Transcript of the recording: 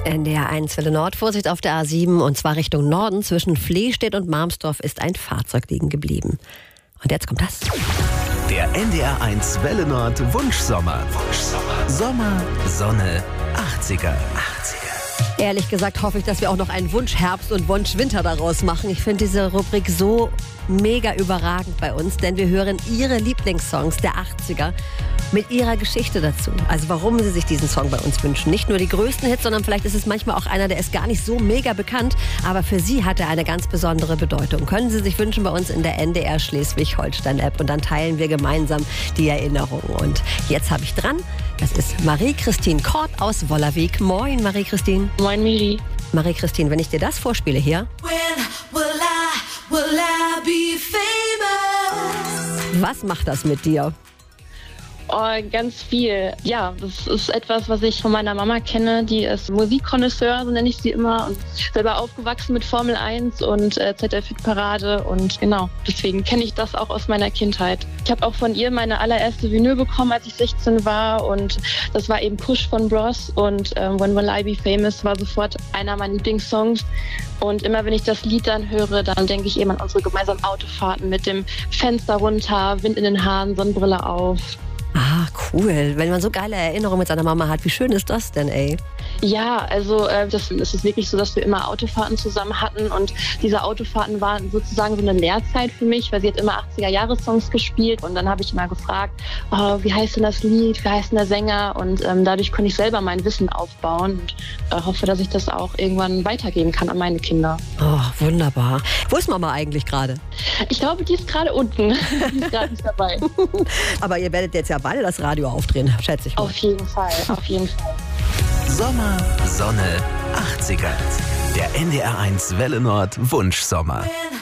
NDR 1 Welle Nord, Vorsicht auf der A7 und zwar Richtung Norden. Zwischen Flehstedt und Malmstorf ist ein Fahrzeug liegen geblieben. Und jetzt kommt das. Der NDR 1 Welle Nord Wunschsommer. Sommer, Sonne, 80er. Ehrlich gesagt hoffe ich, dass wir auch noch einen Wunschherbst und Wunschwinter daraus machen. Ich finde diese Rubrik so mega überragend bei uns, denn wir hören Ihre Lieblingssongs der 80er mit ihrer Geschichte dazu. Also warum Sie sich diesen Song bei uns wünschen. Nicht nur die größten Hits, sondern vielleicht ist es manchmal auch einer, der ist gar nicht so mega bekannt, aber für Sie hat er eine ganz besondere Bedeutung. Können Sie sich wünschen bei uns in der NDR Schleswig-Holstein-App und dann teilen wir gemeinsam die Erinnerungen. Und jetzt habe ich dran, das ist Marie-Christine Kort aus Wollerwig. Moin Marie-Christine. Moin Miri. Marie-Christine, wenn ich dir das vorspiele hier. Will I be famous? Was macht das mit dir? Oh, ganz viel. Ja, das ist etwas, was ich von meiner Mama kenne. Die ist Musikkonnoisseur, so nenne ich sie immer. Und selber aufgewachsen mit Formel 1 und ZDF-Parade. Und genau, deswegen kenne ich das auch aus meiner Kindheit. Ich habe auch von ihr meine allererste Vinyl bekommen, als ich 16 war. Und das war eben Push von Bros. Und When Will I Be Famous war sofort einer meiner Lieblingssongs. Und immer wenn ich das Lied dann höre, dann denke ich eben an unsere gemeinsamen Autofahrten mit dem Fenster runter, Wind in den Haaren, Sonnenbrille auf. Ah, cool. Wenn man so geile Erinnerungen mit seiner Mama hat, wie schön ist das denn, ey? Ja, also es ist wirklich so, dass wir immer Autofahrten zusammen hatten und diese Autofahrten waren sozusagen so eine Lehrzeit für mich, weil sie hat immer 80er-Jahre-Songs gespielt und dann habe ich immer gefragt, oh, wie heißt denn das Lied, wie heißt denn der Sänger und dadurch konnte ich selber mein Wissen aufbauen und hoffe, dass ich das auch irgendwann weitergeben kann an meine Kinder. Oh, wunderbar. Wo ist Mama eigentlich gerade? Ich glaube, die ist gerade unten, die ist gerade nicht dabei. Aber ihr werdet jetzt ja beide das Radio aufdrehen, schätze ich mal. Auf jeden Fall, auf jeden Fall. Sommer, Sonne, 80er. Der NDR 1 Welle Nord Wunschsommer.